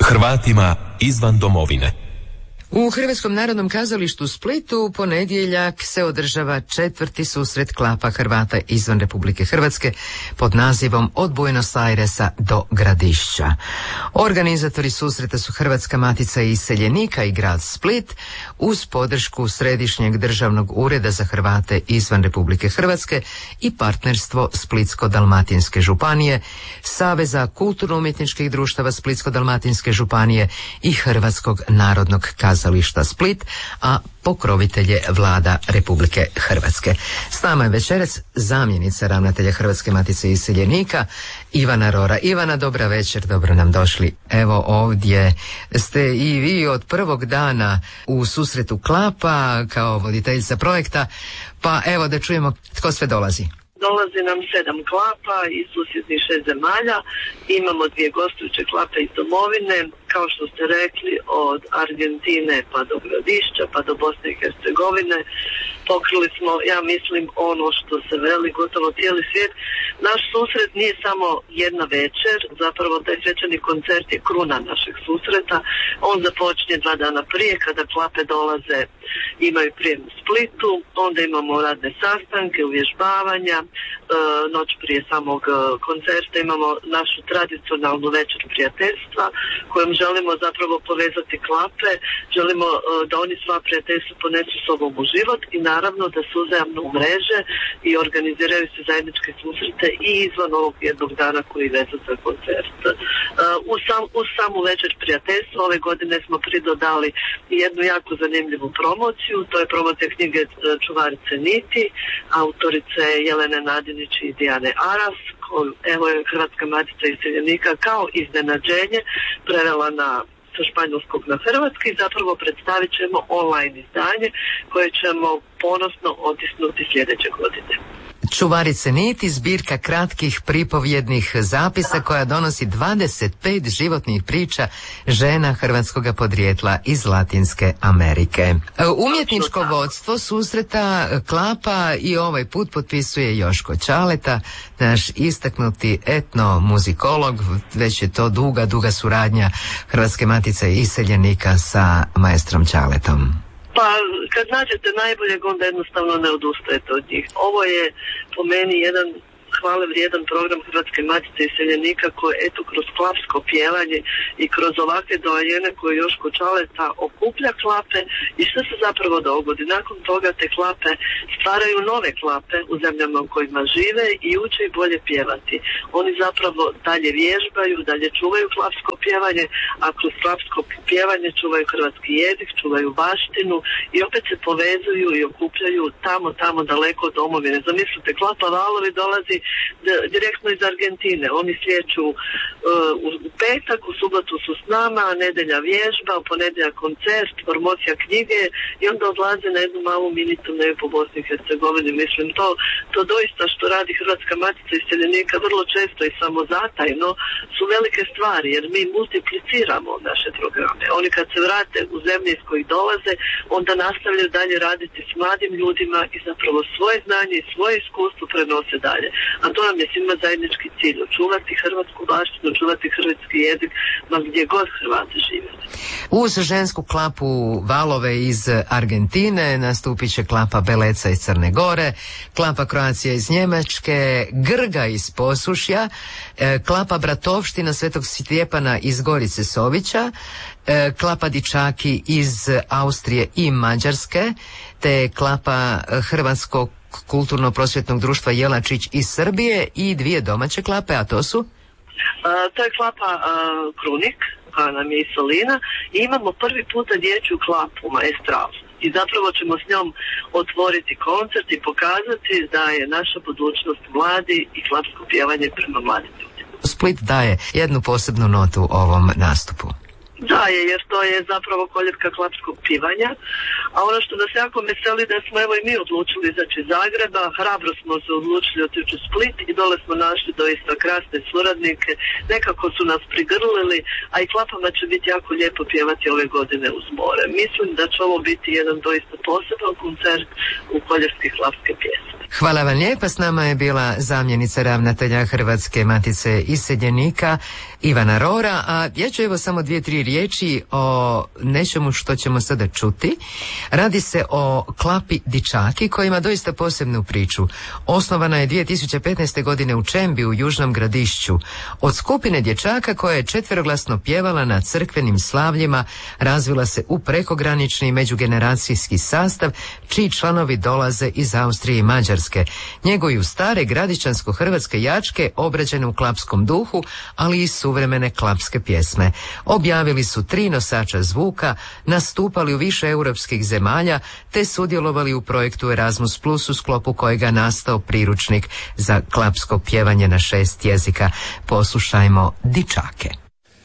Hrvatima izvan domovine. U Hrvatskom narodnom kazalištu Splitu u ponedjeljak se održava 4. susret klapa Hrvata izvan Republike Hrvatske pod nazivom Od Buenos Airesa do Gradišća. Organizatori susreta su Hrvatska matica iseljenika i grad Split uz podršku Središnjeg državnog ureda za Hrvate izvan Republike Hrvatske i partnerstvo Splitsko-dalmatinske županije, Saveza kulturno-umjetničkih društava Splitsko-dalmatinske županije i Hrvatskog narodnog kazališta Split, a pokrovitelj je Vlada Republike Hrvatske. S nama je večeras zamjenica ravnatelja Hrvatske matice iseljenika Ivana Rora. Ivana, dobra večer, dobro nam došli. Evo ovdje ste i vi od prvog dana u susretu klapa kao voditeljica projekta, pa evo da čujemo tko sve dolazi. Dolazi nam 7 klapa iz susjednih 6 zemalja, imamo 2 gostujuće klape iz domovine, kao što ste rekli, od Argentine pa do Gradišća, pa do Bosne i Hercegovine. Pokrili smo, ja mislim, ono što se veli gotovo cijeli svijet. Naš susret nije samo jedna večer, zapravo taj svečani koncert je kruna našeg susreta. On započinje 2 dana prije, kada klape dolaze, imaju prijem u Splitu, onda imamo radne sastanke, uvježbavanja, noć prije samog koncerta imamo našu tradicionalnu večer prijateljstva kojom želimo zapravo povezati klape, želimo da oni sva prijateljstva ponesu sobom u život i naravno da se uzajamno umreže i organiziraju se zajedničke susrete i izvan ovog jednog dana koji je vezan za koncert. Uz samu večer prijateljstva ove godine smo pridodali jednu jako zanimljivu promociju, to je promocija knjige Čuvarice niti, autorice Jelene Nadinić i Dijane Aras, koju evo je Hrvatska matica iseljenika kao iznenađenje prevela sa španjolskog na hrvatski i zapravo predstavit ćemo online izdanje koje ćemo ponosno otisnuti sljedeće godine. Čuvarice niti, zbirka kratkih pripovjednih zapisa koja donosi 25 životnih priča žena hrvatskog podrijetla iz Latinske Amerike. Umjetničko vodstvo susreta klapa i ovaj put potpisuje Joško Čaleta, naš istaknuti etnomuzikolog. Već je to duga suradnja Hrvatske matice iseljenika sa maestrom Čaletom. Pa kad nađete najboljeg, onda jednostavno ne odustajete od njih. Ovo je po meni jedan hvale vrijedan program Hrvatske matice iseljenika koji eto kroz klapsko pjevanje i kroz ovakve doajene koje Joško Čaleta okuplja klape i sve se zapravo dogodi. Nakon toga te klape stvaraju nove klape u zemljama u kojima žive i uče i bolje pjevati. Oni zapravo dalje vježbaju, dalje čuvaju klapsko pjevanje, a kroz klapsko pjevanje čuvaju hrvatski jezik, čuvaju baštinu i opet se povezuju i okupljaju tamo daleko od domovine. Zamislite, klapa Valovi dolazi direktno iz Argentine. Oni slijeću u petak, u subotu su s nama, nedelja vježba, u ponedjeljak koncert, promocija knjige i onda odlaze na jednu malu mini turneju po Bosni i Hercegovini. Mislim, to doista što radi Hrvatska matica iseljenika vrlo često i samozatajno su velike stvari, jer mi multipliciramo naše programe. Oni kad se vrate u zemlje iz kojih dolaze, onda nastavljaju dalje raditi s mladim ljudima i zapravo svoje znanje i svoje iskustvo prenose dalje. A to nam je svima zajednički cilj, očuvati hrvatsku baštinu, očuvati hrvatski jezik, ma gdje god Hrvati žive. Uz žensku klapu Valove iz Argentine nastupit će klapa Beleca iz Crne Gore, klapa Kroacija iz Njemačke, Grga iz Posušja, klapa Bratovština Svetog Stjepana iz Gorice Sovića, klapa Dičaki iz Austrije i Mađarske, te klapa Hrvatskog kulturno-prosvjetnog društva Jelačić iz Srbije i 2 domaće klape, a to su? To je klapa Krunik, koja nam je iz Solina, i imamo prvi puta dječju klapu Maestral. I zapravo ćemo s njom otvoriti koncert i pokazati da je naša budućnost mladi i klapsko pjevanje prema mladim ljudima. Split daje jednu posebnu notu ovom nastupu. Da je, jer to je zapravo koljevka klapskog pivanja, a ono što nas jako veseli da smo evo i mi odlučili izaći iz Zagreba, hrabro smo se odlučili otići u Split i dole smo našli doista krasne suradnike, nekako su nas prigrlili, a i klapama će biti jako lijepo pjevati ove godine uz more. Mislim da će ovo biti jedan doista poseban koncert u koljevske klapske pjesme. Hvala vam lijepa, s nama je bila zamjenica ravnatelja Hrvatske matice iseljenika Ivana Rora, a ja ću evo samo 2-3 riječi o nečemu što ćemo sada čuti. Radi se o klapi Dičaki koja ima doista posebnu priču. Osnovana je 2015. godine u Čembi u Južnom Gradišću od skupine dječaka koja je četveroglasno pjevala na crkvenim slavljima, razvila se u prekogranični međugeneracijski sastav čiji članovi dolaze iz Austrije i Mađarske. Njeguju stare gradišćansko-hrvatske jačke obrađene u klapskom duhu, ali i suvremene klapske pjesme. Objavili su 3 nosača zvuka, nastupali u više europskih zemalja, te sudjelovali u projektu Erasmus Plus u sklopu kojega nastao priručnik za klapsko pjevanje na 6 jezika. Poslušajmo Dičake.